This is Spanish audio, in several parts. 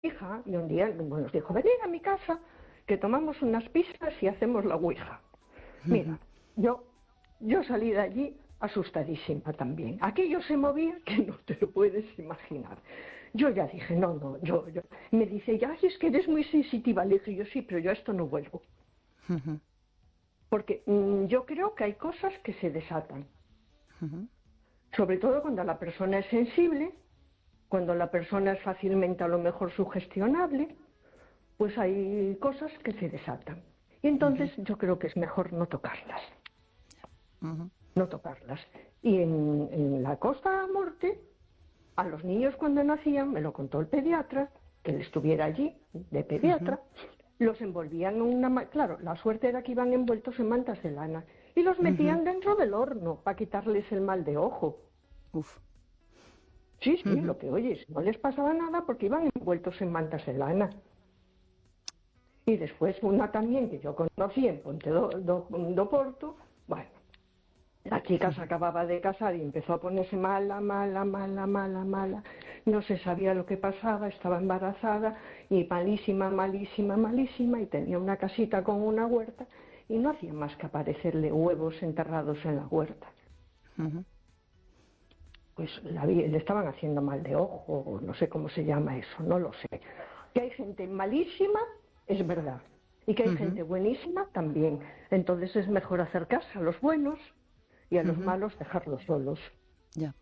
hija, y un día nos dijo, venid a mi casa, que tomamos unas pizzas y hacemos la ouija. Mira, yo salí de allí asustadísima también. Aquello se movía que no te lo puedes imaginar. Yo ya dije, no, yo. Me dice, ya, es que eres muy sensitiva. Le dije yo, sí, pero yo a esto no vuelvo. Porque yo creo que hay cosas que se desatan. Sobre todo cuando la persona es sensible, cuando la persona es fácilmente a lo mejor sugestionable, pues hay cosas que se desatan. Y entonces yo creo que es mejor no tocarlas. No tocarlas. Y en la Costa Morte, a los niños cuando nacían, me lo contó el pediatra, que él estuviera allí, de pediatra, los envolvían en una... Claro, la suerte era que iban envueltos en mantas de lana. Y los metían dentro del horno para quitarles el mal de ojo. Sí, lo que oyes, no les pasaba nada porque iban envueltos en mantas de lana. Y después una también que yo conocí en Ponte do Porto, bueno, la chica se acababa de casar y empezó a ponerse mala, no se sabía lo que pasaba, estaba embarazada y malísima, y tenía una casita con una huerta y no hacía más que aparecerle huevos enterrados en la huerta. Pues le estaban haciendo mal de ojo, no sé cómo se llama eso, no lo sé. Que hay gente malísima, es verdad, y que hay gente buenísima también. Entonces es mejor acercarse a los buenos y a los malos dejarlos solos. Ya.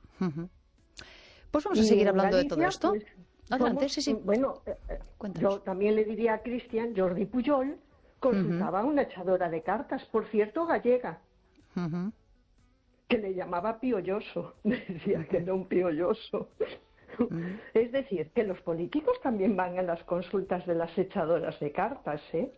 Pues vamos a seguir hablando Galicia, de todo esto. Pues, adelante, sí. Bueno, yo también le diría a Cristian, Jordi Pujol consultaba a una echadora de cartas, por cierto, gallega, que le llamaba piolloso, decía que era un piolloso. Es decir, que los políticos también van a las consultas de las echadoras de cartas, ¿eh?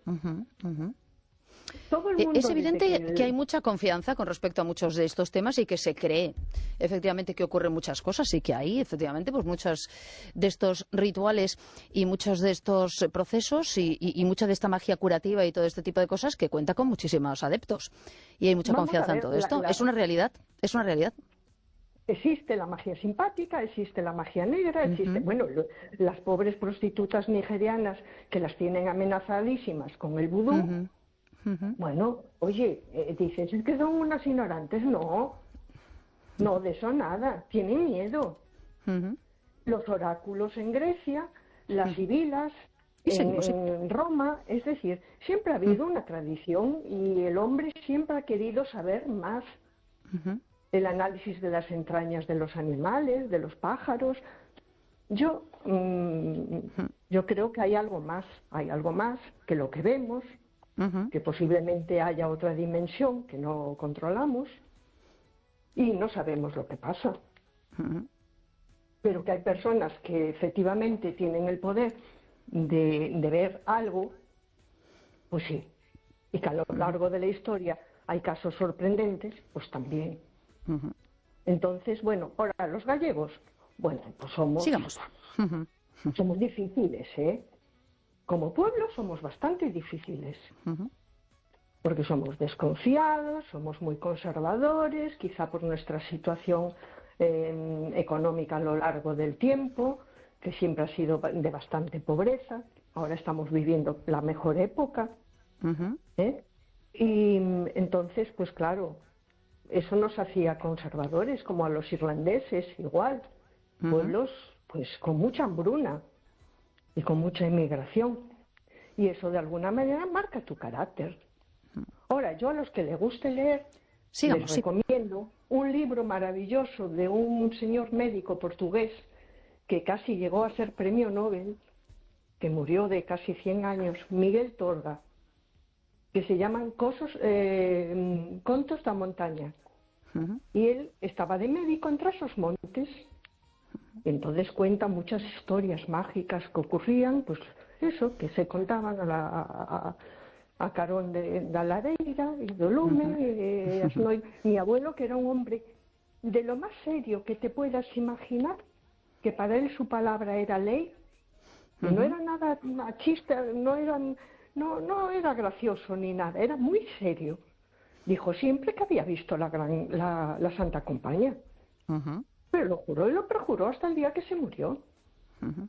Todo el mundo es evidente que hay mucha confianza con respecto a muchos de estos temas y que se cree efectivamente que ocurren muchas cosas y que hay efectivamente pues muchos de estos rituales y muchos de estos procesos y mucha de esta magia curativa y todo este tipo de cosas que cuenta con muchísimos adeptos y hay mucha confianza en todo esto. ¿Es una realidad? ¿Es una realidad? Existe la magia simpática, existe la magia negra, existe... Bueno, las pobres prostitutas nigerianas que las tienen amenazadísimas con el vudú, bueno, oye, dices, es que son unas ignorantes. No, de eso nada, tienen miedo. Los oráculos en Grecia, las sibilas en Roma, es decir, siempre ha habido una tradición y el hombre siempre ha querido saber más. El análisis de las entrañas de los animales, de los pájaros. Yo creo que hay algo más que lo que vemos, que posiblemente haya otra dimensión que no controlamos y no sabemos lo que pasa. Pero que hay personas que efectivamente tienen el poder de ver algo, pues sí. Y que a lo largo de la historia hay casos sorprendentes, pues también. Entonces, bueno, ahora los gallegos, bueno, pues somos difíciles, ¿eh? Como pueblo somos bastante difíciles, porque somos desconfiados, somos muy conservadores, quizá por nuestra situación económica a lo largo del tiempo, que siempre ha sido de bastante pobreza. Ahora estamos viviendo la mejor época, y entonces, pues claro, eso nos hacía conservadores, como a los irlandeses igual, pueblos pues con mucha hambruna y con mucha inmigración, y eso de alguna manera marca tu carácter. Ahora, yo a los que les guste leer, les recomiendo un libro maravilloso de un señor médico portugués que casi llegó a ser premio Nobel, que murió de casi 100 años, Miguel Torga, que se llaman Contos da Montaña. Y él estaba de médico entre esos montes. Entonces cuenta muchas historias mágicas que ocurrían, pues eso, que se contaban a carón da lareira y do lume. Mi abuelo, que era un hombre de lo más serio que te puedas imaginar, que para él su palabra era ley, no era nada machista, no era gracioso ni nada, era muy serio. Dijo siempre que había visto la Santa Compañía. Pero lo juró y lo perjuró hasta el día que se murió.